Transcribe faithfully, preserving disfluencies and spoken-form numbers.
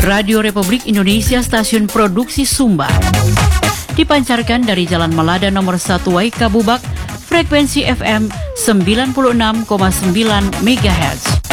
Radio Republik Indonesia Stasiun Produksi Sumba. Dipancarkan dari Jalan Malada nomor satu Waikabubak, frekuensi F M sembilan puluh enam koma sembilan megahertz.